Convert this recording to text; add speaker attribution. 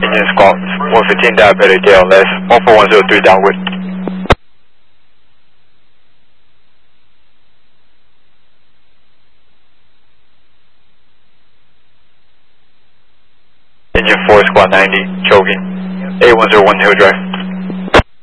Speaker 1: Union Squawk 115 diabetic gale less 14103 downwind. Engine 4 squad 90 choking 8101 hill drive.